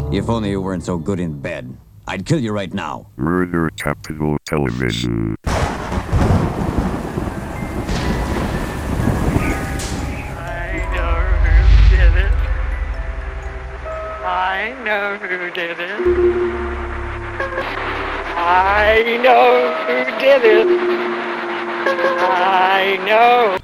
If only you weren't so good in bed. I'd kill you right now. Murder Capital Television. I know who did it. I know who did it. I know.